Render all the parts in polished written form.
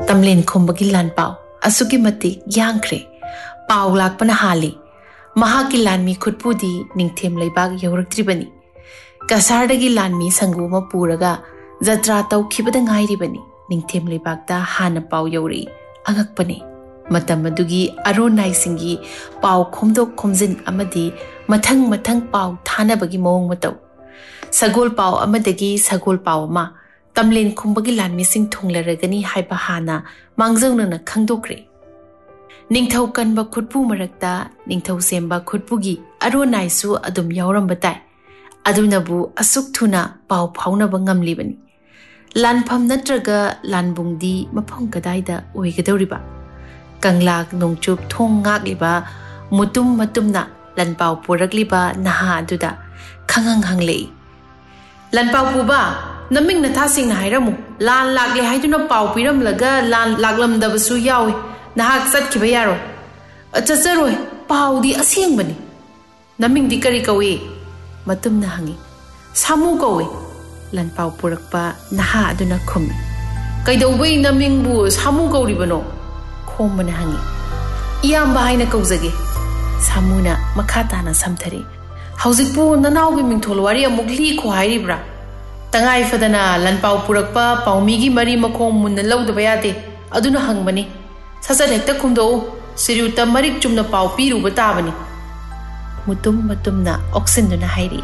तमलेन खुंबगी लान पाव असुगी मति यांग्रे पाव लाकपना हाली महाकी लानमी खुदपुदी निंगथेम लेबाग यौरक्त्रिबनी कसारदगी लानमी संगुमा पूरगा जत्रा तौखिबदा ngairibani निंगथेम लेबागदा हाना पाव यौरी अंगकपने मतम अदुगी अरोनाई सिंगी पाव खोमदोक खोमजिन अमदी मथंग मथंग पाव थानबगी मओंग मतौ सगोल पाव अमदगी सगोल पाव मा तमलेन खुंबगी लानमी सिंग थोंगलरगनी हाइबा हाना मांगजौनना खंगदोक्रे निंगथौ कनबा खुदपु मरक्ता निंगथौ सेंबा खुदपुगी अरोनाइसु अदुम यावरंबा ताई अदुनबु असुक थुना पाव फाउनबा ngamlibani लानफम नत्रगा लानबुंगदी मफम कदाइदा ओइगदौरिबा कंगलाक नोंचुप थोंग ngakliba mutum matumna lanpaw purakliba naha aduda khangang hanglei lanpaw puba naming na thasing na hairamu lan lakle haiduna paw piram laga lan laklam dabasu yawi nahak satkhiba yaro achacharoi pawdi aseng bani naming di kari kawi matum na hangi samu kawi lanpaw purakpa naha aduna khumi kaidawbai naming bu samu kauri bano khomana hangi iyamba haina kauzage samuna makhata na samthari haujikpu nanawgi mingthol wari amukli kho hairibra tangai fadana lanpaw purakpa pawmigi mari makhom munna lawdaba yade aduna hangbani sasad hekta khumdo siriuta marik chumna paw piruba tabani mutum matumna oxinduna hairi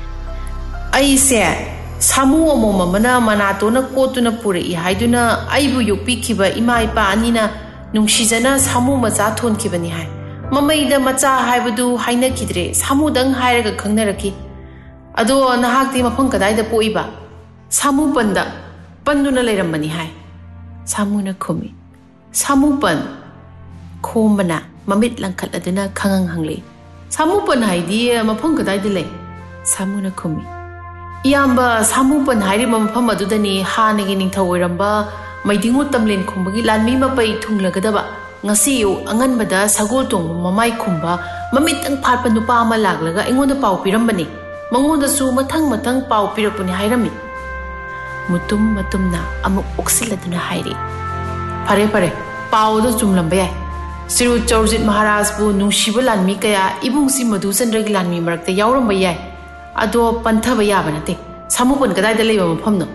aise samu amoma mana manatona kotuna puri haiduna aibu yokpi khiba ima ipa anina nungsijana samu macha thon khibani hai mamaida macha haibadu haina khidre samu dang hairaga khangnaraki ado nahakti mafang kadai da poiba samu panda panduna leirambani hai samuna khumi samu pan khomana mamit langkhat aduna khangang hangle samu pan haidi mafang kadai de le samuna khumi iyamba samu pan hairi mafam adudani hanagi ningthau oiramba maidingu tamlen khumbagi lanmi mapai thunglagadaba ngasi yu anganbada sagol tong mamai khumba mamitang phatpa nupa ama laglaga aingonda paw pirambani mangonda su mathang mathang paw pirakpuni hairami mutum matumna amuk oksiladuna hairi pare pare paw do chumlamba yai siru chorjit maharaj bu nungshiba lanmi kaya ibungsi madhusandragi lanmi marakta yauramba yai ado panthaba yaba nate samupon kadai da leiba mafamno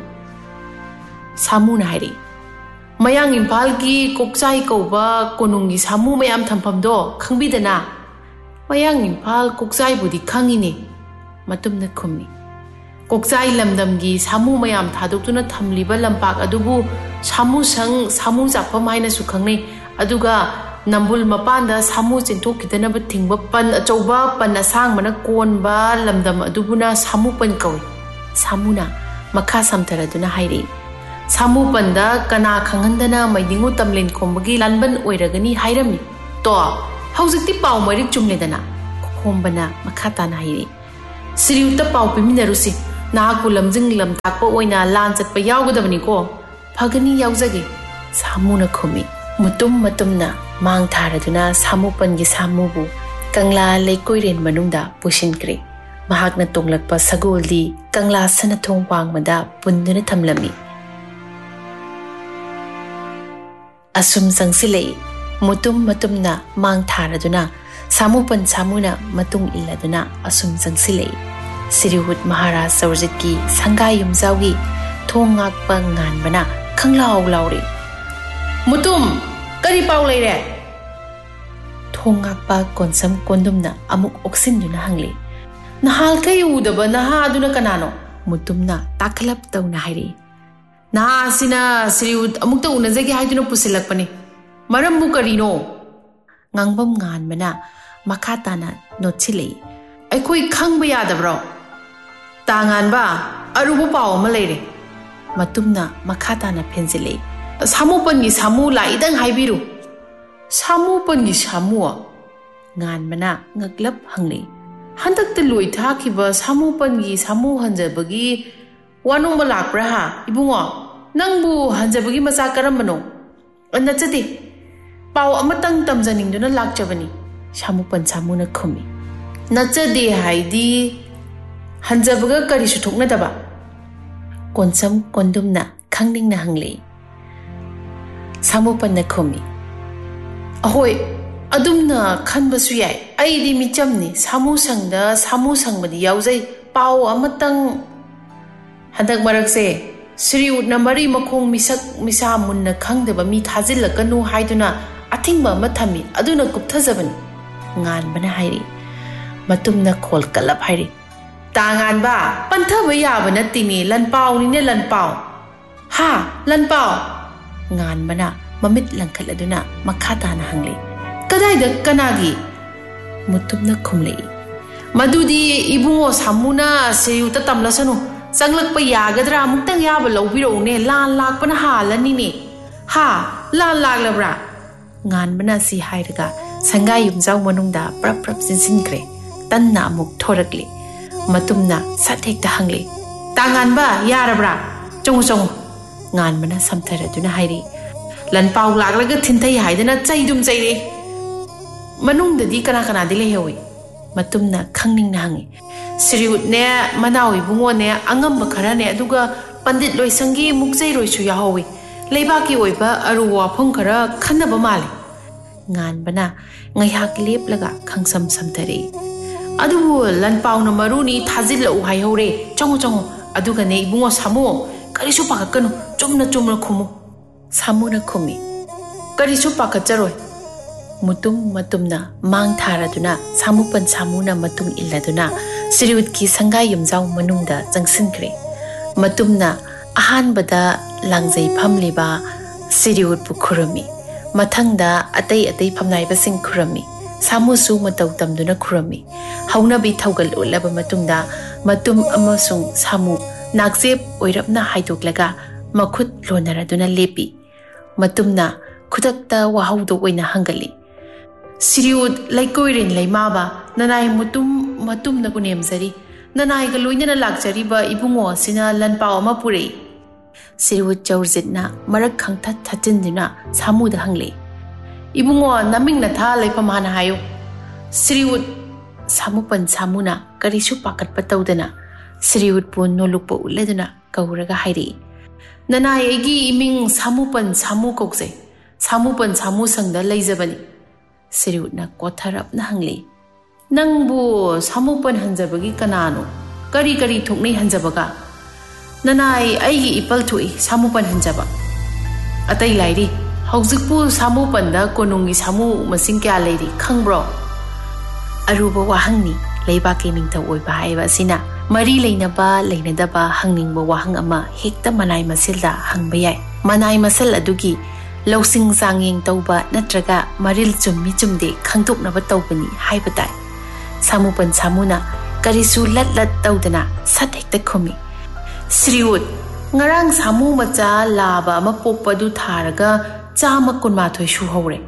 samuna hairi mayang impal ki kokchai koba konungi samu mayam thampamdo khangbidana mayang impal kokchai budi khangini matumna khumni kokchai lamdam gi samu mayam thadoktuna thamliba lampak adubu samu sang samu japam haina su khangnei aduga nambul mapanda samu chinthok kidana ba thingba pan achauba pan asang mana konba lamdam adubuna samu pan kawi samuna makha samtharaduna hairi samu panda kana khangandana maidingu tamlen khombagi lanban oiragani hairami to haujikti paw marik chumledana khombana makhata na hairi siriuta paw piminarusi naku lamjing lam takpa oina lan chatpa yawgadabani ko phagani yawjage samuna khumi mutum matumna mang tharaduna samu pangi samubu kangla leikoiren manungda pusinkre mahakna tonglakpa sagoldi kangla sanathong wangmada punduna thamlami asum sangsilei mutum matumna mang tharaduna samupan samuna matung illaduna asum sangsilei sirihut maharaj saurjit ki sangai yumjaugi thongakpa nganbana khanglau lauri mutum kari paw leire thongakpa konsam kondumna amuk oksinduna hangli nahal kai udaba naha aduna kanano mutumna taklap tawna hairi na sina siriut amukta unajagi haiduna pusilakpani marambu karino ngangbam nganmana makhatana nochilei aikoi khangba yadabro tanganba arubu paw ma leire matumna makhatana phenjilei samupangi samu laidang haibiru samupangi samu nganmana ngaklap hanglei handakta loi thakiba samupangi samu hanjabagi wanu malakra ha ibungo nangbu hanjabagi macha karambano annachati paw amatang tamjaningduna lakchabani samupan samuna khumi nachade haidi hanjabaga kari suthokna daba konsam kondumna khangning na hangle Samupanna khumi. Ahoi, adumna khanbasu yai. Aidi michamni samu sangbadi yauzai pau amatang handak marakse Sriut na mari makhong misak misa munna khangdaba mi thajillakanu haiduna athingba ama thami aduna kupthajabani ngan bana hairi matumna khol kalap hairi tangan ba panthaba yaba natini lanpau ni ne lanpau ha lanpau ngan bana mamit langkhat aduna makhata na hangli kadai da kanagi mutumna khumle madudi ibungo samuna Sriuta tamlasanu Sanglak pa yagadra muktang yaba lawbiro ne lan lak pana halani ne ha lan lak labra ngan bana si hairaga sangai yumjau manungda prap sinsinkre tanna amuk thorakli matumna sathek ta hangli tangan ba yarabra chung ngan bana samthara duna hairi lan pau lak laga thinthai haidana chaidum chaire manungda di kana dile hewi matumna khangning na hangi Sriut ne manawi bungo ne angamba khara ne aduga pandit loisangi mukjai roisu yahawi leibaki oiba aruwa phang khara khanaba male ngan bana ngaiha klip laga khangsam samtari adubu lanpau na maruni thajil la uhai hore chong aduga ne bungo samu karisu pakakanu chumna khumu samu na khumi karisu pakacharoi matumna mang tharaduna samupan samuna matung illaduna Sriut ki sangai yumjau manungda jangsinkre matumna ahanbada langjai phamliba Sriut bu khurami mathangda atai phamnaiba sing khurami samusu matau tamduna khurami haunabi thaugal ulaba matungda matum amasung samu naksep oirapna haidoklaga makhut lonaraduna lepi matumna khudakta wahaudo oina hangali Sriut laikoirin laimaba nanai matum na kunemzari nanai ga loinana lakjariba ibungo sina lanpau ama purei Sriut chawrzitna marak khangthat thatindina samuda hangle ibungo naming na tha laipam hana hayo Sriut samupan samuna karisu pakat patawdana Sriut pun nolukpo uleduna kauraga hairi nanai egi iming samupan samu kokse samupan samu sangda laijabani Sriut na kotharap na hangli nangbu samupan hanjabagi kanano kari thuknei hanjabaga nanai aigi ipal thui samupan hanjaba atai lairi haujikpu samupan da konungi samu masing kya lairi khangbro aruba wahangni leibaki ningtha oiba haiba sina mari leinaba leinadaba hangningba wahang ama hekta manai masilda hangba yai manai masal adugi Lausing zanging tauba natraga maril chummi chumde khangdoknaba tawbani haiba tai samupan samuna karisu lat tawdana sathekta khumi Sriut ngarang samu macha laba ama pokpadu tharaga chama kunmathoi su hore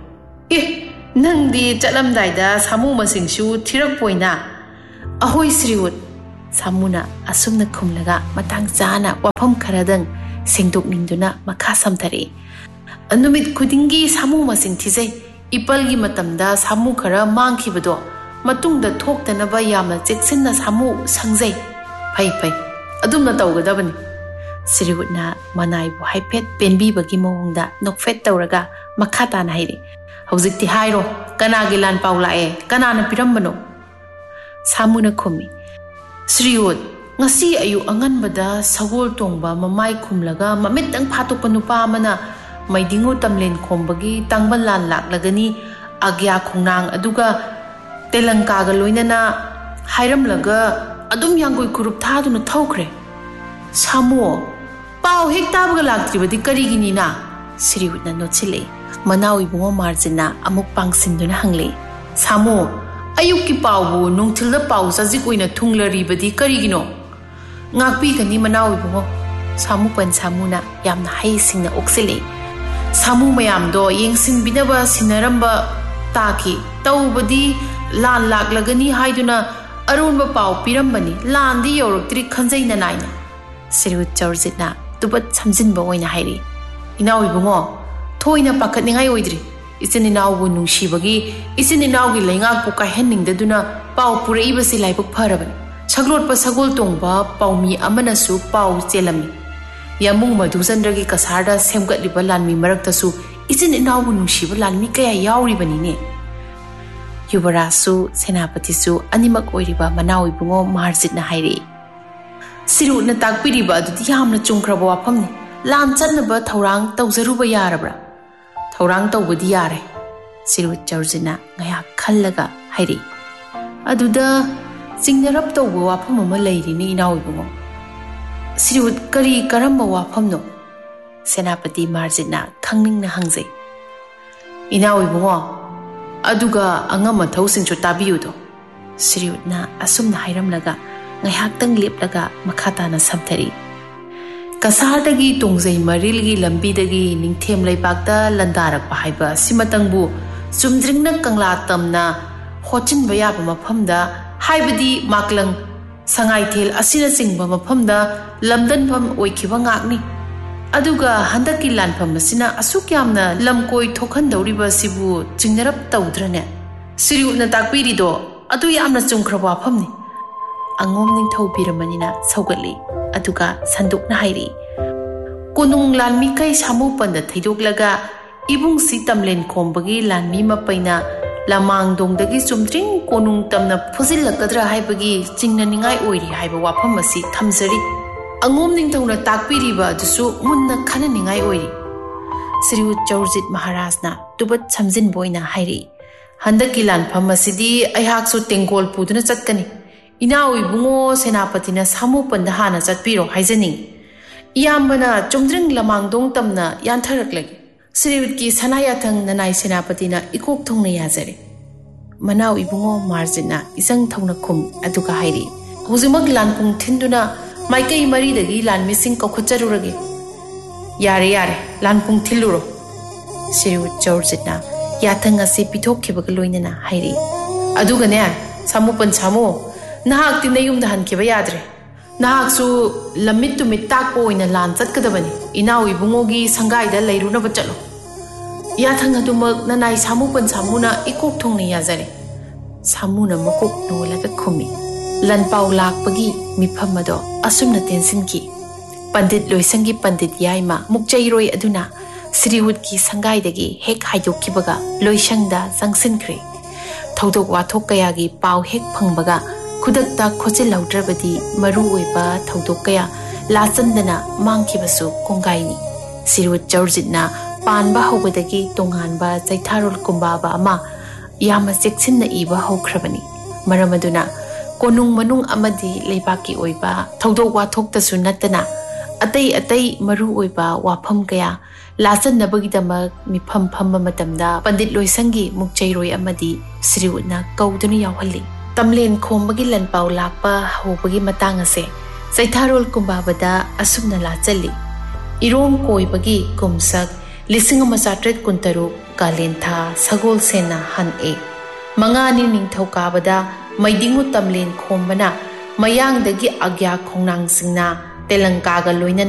nangdi chalamdai da samu masing su thirak poina ahoi Sriut samuna asumna khumlaga matang chana wafam kharadang singdok ningduna makha samthari Anumit kudingi samu masing thizai ipalgi matamda samu khara mangkhibado matungda thoktanaba yamna cheksinna samu sangjai phai adumna tawgadabani Sriutna manai bu haipet penbi bagi mohongda nokfet tawraga makhata na hairi haujikti hairo kanagi lan paulae kanana pirambano samuna khumi Sriut ngasi ayu anganbada sagol tongba mamai khumlaga mamitang phatokpa nupa amana Maidingo tamlen khombagi tangban lan laklagani agya khungnang aduga telankaga loinana hairamlaga adum yangoi kurup thaduna thaukhre samu pau hektabaga laktribadi karigini na Sriutna nochile manawi bungo marjina amuk pangsinduna hangle samu ayukki paubu nungthilda pau sajik oina thunglaribadi karigino ngakpi gani manawi bungo samupan samuna yamna haisingna oksile Samu mayamdo yengsin binaba sinaramba taki tawbadi lan laklagani haiduna arunba pau pirambani landi yoroktri khanjai nanaina Sriut chawrzitna tubat samjinba oina hairi inawi bungo thoina pakhatningai oidri isin inawu nungshibagi isin inawgi leingak pu kaihenningdaduna pau pureibasi laibuk pharabani saglotpa sagol tongba paumi amanasu pau chelami Yamung Madhusandragi kasarda semgat liba lanmi maraktasu ꯏꯆꯤꯟ ꯏꯅꯥꯎꯕꯨ ꯅꯨꯡꯁꯤꯕ ꯂꯥꯟꯃꯤ ꯀꯌꯥ ꯌꯥꯎꯔꯤꯕꯅꯤꯅꯦ꯫ ꯌꯨꯕꯔꯥꯖꯁꯨ ꯁꯦꯅꯥꯄꯇꯤꯁꯨ ꯑꯅꯤꯃꯛ ꯑꯣꯏꯔꯤꯕ ꯃꯅꯥꯎ ꯏꯕꯨꯡꯉꯣ ꯃꯥꯔꯖꯤꯠꯅ ꯍꯥꯏꯔꯛꯏ꯫ ꯁꯤꯔꯨꯠꯅ ꯇꯥꯛꯄꯤꯔꯤꯕ ꯑꯗꯨꯗꯤ ꯌꯥꯝꯅ ꯆꯨꯝꯈ꯭ꯔꯕ ꯋꯥꯐꯝꯅꯤ꯫ ꯂꯥꯟ ꯆꯠꯅꯕ ꯊꯧꯔꯥꯡ ꯇꯧꯖꯔꯨꯕ ꯌꯥꯔꯕ꯭ꯔꯥ? ꯊꯧꯔꯥꯡ ꯇꯧꯕꯗꯤ ꯌꯥꯔꯦ, ꯁꯤꯔꯨꯠ ꯖꯣꯔꯖꯤꯠꯅ ꯉꯥꯏꯍꯥꯛ ꯈꯜꯂꯒ ꯍꯥꯏꯔꯛꯏ꯫ ꯑꯗꯨꯗ ꯆꯤꯡꯅꯔꯞ ꯇꯧꯕ ꯋꯥꯐꯝ ꯑꯃ ꯂꯩꯔꯤꯅꯤ ꯏꯅꯥꯎ ꯏꯕꯨꯡꯉꯣ꯫ ꯁꯤꯔꯨꯠ ꯀꯔꯝꯕ ꯋꯥꯐꯝꯅꯣ? ꯁꯦꯅꯥꯄꯇꯤ ꯃꯥꯔꯖꯤꯠꯅ ꯈꯪꯅꯤꯡꯅ ꯍꯪꯖꯩ꯫ ꯏꯅꯥꯎ ꯏꯕꯨꯡꯉꯣ, ꯑꯗꯨꯒ ꯑꯉꯝ ꯑꯊꯧꯁꯤꯡꯁꯨ ꯇꯥꯕꯤꯌꯨꯗꯣ꯫ ꯁꯤꯔꯨꯠꯅ ꯑꯁꯨꯝꯅ ꯍꯥꯏꯔꯝꯂꯒ ꯉꯥꯏꯍꯥꯛꯇꯪ ꯂꯦꯞꯂꯒ ꯃꯈꯥ ꯇꯥꯅ ꯁꯝꯊꯔꯤ꯫ ꯀꯁꯥꯔꯗꯒꯤ ꯇꯣꯡꯖꯩ ꯃꯔꯤꯜꯒꯤ ꯂꯝꯕꯤꯗꯒꯤ ꯅꯤꯡꯊꯦꯝ ꯂꯩꯕꯥꯛꯇ ꯂꯟꯗꯥꯔꯛꯄ ꯍꯥꯏꯕ ꯑꯁꯤꯃꯇꯪꯕꯨ ꯆꯨꯝꯗ꯭ꯔꯤꯡꯅ ꯀꯪꯂꯥ ꯇꯝꯅ ꯍꯣꯠꯆꯤꯟꯕ ꯌꯥꯕ ꯃꯐꯝꯗ, ꯍꯥꯏꯕꯗꯤ ꯃꯥꯛꯂꯪ, ꯁꯉꯥꯏꯊꯦꯜ ꯑꯁꯤꯅꯆꯤꯡꯕ ꯃꯐꯝꯗ ꯂꯝꯗꯟꯐꯝ ꯑꯣꯏꯈꯤꯕ ꯉꯥꯛꯅꯤ꯫ ꯑꯗꯨꯒ ꯍꯟꯗꯛꯀꯤ ꯂꯥꯟꯐꯝ ꯑꯁꯤꯅ ꯑꯁꯨꯛ ꯌꯥꯝꯅ ꯂꯝꯀꯣꯏ ꯊꯣꯛꯍꯟꯗꯧꯔꯤꯕ ꯑꯁꯤꯕꯨ ꯆꯤꯡꯅꯔꯞ ꯇꯧꯗ꯭ꯔꯅꯦ? ꯁꯤꯔꯨꯠꯅ ꯇꯥꯛꯄꯤꯔꯤꯗꯣ ꯑꯗꯨ ꯌꯥꯝꯅ ꯆꯨꯝꯈ꯭ꯔꯕ ꯋꯥꯐꯝꯅꯤ꯫ ꯑꯉꯣꯝ ꯅꯤꯡꯊꯧ ꯕꯤꯔꯃꯅꯤꯅ ꯁꯧꯒꯠꯂꯤ, ꯑꯗꯨꯒ ꯁꯟꯗꯣꯛꯅ ꯍꯥꯏꯔꯛꯏ꯫ ꯀꯣꯅꯨꯡ ꯂꯥꯟꯃꯤ ꯀꯩ ꯁꯥꯃꯨꯄꯟꯗ ꯊꯩꯗꯣꯛꯂꯒ ꯏꯕꯨꯡꯁꯤ ꯇꯝꯂꯦꯟ ꯈꯣꯝꯕꯒꯤ ꯂꯥꯟꯃꯤ ꯃꯄꯩꯅ ꯂꯃꯥꯡꯗꯣꯡꯗꯒꯤ ꯆꯨꯝꯗ꯭ꯔꯤꯡ ꯀꯣꯅꯨꯡ ꯇꯝꯅ ꯐꯨꯖꯤꯜꯂꯛꯀꯗ꯭ꯔꯥ ꯍꯥꯏꯕꯒꯤ ꯆꯤꯡꯅꯅꯤꯡꯉꯥꯏ ꯑꯣꯏꯔꯤ ꯍꯥꯏꯕ ꯋꯥꯐꯝ ꯑꯁꯤ ꯊꯝꯖꯔꯤ꯫ ꯑꯉꯣꯝ ꯅꯤꯡꯊꯧꯅ ꯇꯥꯛꯄꯤꯔꯤꯕ ꯑꯗꯨꯁꯨ ꯃꯨꯟꯅ ꯈꯟꯅꯅꯤꯡꯉꯥꯏ ꯑꯣꯏꯔꯤ꯫ ꯁꯤꯔꯨꯠ ꯖꯣꯔꯖꯤꯠ ꯃꯍꯥꯔꯥꯖꯅ ꯇꯨꯕꯠ ꯁꯝꯖꯤꯟꯕ ꯑꯣꯏꯅ ꯍꯥꯏꯔꯛꯏ꯫ ꯍꯟꯗꯛꯀꯤ ꯂꯥꯟꯐꯝ ꯑꯁꯤꯗꯤ ꯑꯩꯍꯥꯛꯁꯨ ꯇꯦꯡꯒꯣꯜ ꯄꯨꯗꯨꯅ ꯆꯠꯀꯅꯤ꯫ ꯏꯅꯥꯎ ꯏꯕꯨꯡꯉꯣ ꯁꯦꯅꯥꯄꯇꯤꯅ ꯁꯥꯃꯨꯄꯟꯗ ꯍꯥꯟꯅ ꯆꯠꯄꯤꯔꯣ ꯍꯥꯏꯖꯅꯤꯡꯉꯤ꯫ ꯏꯌꯥꯝꯕꯅ ꯆꯨꯝꯗ꯭ꯔꯤꯡ ꯂꯃꯥꯡꯗꯣꯡ ꯇꯝꯅ ꯌꯥꯟꯊꯔꯛꯂꯒꯦ꯫ ꯁꯤꯔꯨꯠꯀꯤ ꯁꯅꯥꯌꯥꯊꯪ ꯅꯅꯥꯏ ꯁꯦꯅꯥꯄꯇꯤꯅ ꯏꯀꯣꯛ ꯊꯣꯡꯅ ꯌꯥꯖꯔꯦ꯫ ꯃꯅꯥꯎ ꯏꯕꯨꯡꯉꯣ ꯃꯥꯔꯖꯤꯠꯅ ꯏꯆꯪ ꯊꯧꯅ ꯈꯨꯝꯃꯤ, ꯑꯗꯨꯒ ꯍꯥꯏꯔꯛꯏ꯫ ꯍꯧꯖꯤꯛꯃꯛ ꯂꯥꯟꯄꯨꯡ ꯊꯤꯟꯗꯨꯅ ꯃꯥꯏꯀꯩ ꯃꯔꯤꯗꯒꯤ ꯂꯥꯟꯃꯤꯁꯤꯡ ꯀꯧꯈꯠꯆꯔꯨꯔꯒꯦ꯫ ꯌꯥꯔꯦ, ꯂꯥꯟꯄꯨꯡ ꯊꯤꯜꯂꯨꯔꯣ꯫ ꯁꯤꯔꯨꯠ ꯖꯣꯔꯖꯤꯠꯅ ꯌꯥꯊꯪ ꯑꯁꯤ ꯄꯤꯊꯣꯛꯈꯤꯕꯒ ꯂꯣꯏꯅꯅ ꯍꯥꯏꯔꯛꯏ꯫ ꯑꯗꯨꯒꯅꯦ ꯁꯥꯃꯨꯄꯟ ꯁꯥꯃꯨ, ꯅꯍꯥꯛꯇꯤ ꯅꯌꯨꯝꯗ ꯍꯟꯈꯤꯕ ꯌꯥꯗ꯭ꯔꯦ꯫ ꯅꯍꯥꯛꯁꯨ ꯂꯝꯃꯤꯠ ꯇꯨꯃꯤꯠ ꯇꯥꯛꯄ ꯑꯣꯏꯅ ꯂꯥꯟ ꯆꯠꯀꯗꯕꯅꯤ꯫ ꯏꯅꯥꯎ ꯏꯕꯨꯡꯉꯣꯒꯤ ꯁꯪꯒꯥꯏꯗ ꯂꯩꯔꯨꯅꯕ ꯆꯠꯂꯣ꯫ ꯌꯥꯊꯪ ꯑꯗꯨꯃꯛ ꯅꯅꯥꯏ ꯁꯥꯃꯨꯄꯟ ꯁꯥꯃꯨꯅ ꯏꯀꯣꯛ ꯊꯣꯡꯅ ꯌꯥꯖꯔꯦ꯫ ꯁꯥꯃꯨꯅ ꯃꯀꯣꯛ ꯅꯣꯜꯂꯒ ꯈꯨꯝꯃꯤ꯫ ꯂꯟꯄꯥꯎ ꯂꯥꯛꯄꯒꯤ ꯃꯤꯐꯝ ꯑꯗꯣ ꯑꯁꯨꯝꯅ ꯇꯦꯟꯁꯤꯟꯈꯤ꯫ ꯄꯟꯗꯤꯠ ꯂꯣꯏꯁꯪꯒꯤ ꯄꯟꯗꯤꯠ ꯌꯥꯏꯃ ꯃꯨꯛꯆꯩꯔꯣꯏ ꯑꯗꯨꯅ ꯁꯤꯔꯨꯠꯀꯤ ꯁꯪꯒꯥꯏꯗꯒꯤ ꯍꯦꯛ ꯍꯥꯏꯗꯣꯛꯈꯤꯕꯒ ꯂꯣꯏꯁꯪꯗ ꯆꯪꯁꯤꯟꯈ꯭ꯔꯦ꯫ ꯊꯧꯗꯣꯛ ꯋꯥꯊꯣꯛ ꯀꯌꯥꯒꯤ ꯄꯥꯎ ꯍꯦꯛ ꯐꯪꯕꯒ ꯈꯨꯗꯛꯇ ꯈꯣꯠꯆꯤꯜꯍꯧꯗ꯭ꯔꯕꯗꯤ ꯃꯔꯨ ꯑꯣꯏꯕ ꯊꯧꯗꯣꯛ ꯀꯌꯥ ꯂꯥꯆꯟꯗꯅ ꯃꯥꯡꯈꯤꯕꯁꯨ ꯀꯣꯡꯒꯥꯏꯅꯤ꯫ ꯁꯤꯔꯨꯠ ꯖꯣꯔꯖꯤꯠꯅ ꯄꯥꯟꯕ ꯍꯧꯕꯗꯒꯤ ꯇꯣꯉꯥꯟꯕ ꯆꯩꯊꯥꯔꯣꯜ ꯀꯨꯝꯕꯥꯕ ꯑꯃ ꯌꯥꯝꯅ ꯆꯦꯛꯁꯤꯟꯅ ꯏꯕ ꯍꯧꯈ꯭ꯔꯕꯅꯤ꯫ ꯃꯔꯝ ꯑꯗꯨꯅ ꯀꯣꯅꯨꯡ ꯃꯅꯨꯡ ꯑꯃꯗꯤ ꯂꯩꯕꯥꯛꯀꯤ ꯑꯣꯏꯕ ꯊꯧꯗꯣꯛ ꯋꯥꯊꯣꯛꯇꯁꯨ ꯅꯠꯇꯅ ꯑꯇꯩ ꯃꯔꯨ ꯑꯣꯏꯕ ꯋꯥꯐꯝ ꯀꯌꯥ ꯂꯥꯆꯟꯅꯕꯒꯤꯗꯃꯛ ꯃꯤꯐꯝ ꯐꯝꯕ ꯃꯇꯝꯗ ꯄꯟꯗꯤꯠ ꯂꯣꯏꯁꯪꯒꯤ ꯃꯨꯛꯆꯩꯔꯣꯏ ꯑꯃꯗꯤ ꯁꯤꯔꯨꯠꯅ ꯀꯧꯗꯨꯅ ꯌꯥꯎꯍꯜꯂꯤ꯫ ꯇꯝꯂꯦꯟ ꯈꯣꯝꯕꯒꯤ ꯂꯟꯄꯥꯎ ꯂꯥꯛꯄ ꯍꯧꯕꯒꯤ ꯃꯇꯥꯡ ꯑꯁꯦ ꯆꯩꯊꯥꯔꯣꯜ ꯀꯨꯝꯕꯥꯕꯗ ꯑꯁꯨꯝꯅ ꯂꯥꯆꯜꯂꯤ꯫ ꯏꯔꯣꯝ ꯀꯣꯏꯕꯒꯤ ꯀꯨꯝꯁꯛ 1913 ꯀꯥꯂꯦꯟ ꯊꯥ ꯁꯒꯣꯜꯁꯦꯟꯅ ꯍꯟꯑꯦ꯫ ꯃꯉꯥꯅꯤ ꯅꯤꯡꯊꯧꯀꯥꯕꯗ ꯃꯩꯗꯤꯡꯉꯨ ꯇꯝꯂꯦꯟ ꯈꯣꯝꯕꯅ ꯃꯌꯥꯡꯗꯒꯤ ꯑꯒ꯭ꯌꯥ ꯈꯣꯡꯅꯥꯡꯁꯤꯡꯅ ꯇꯦꯂꯪꯀꯥꯒ ꯂꯣꯏꯅꯅ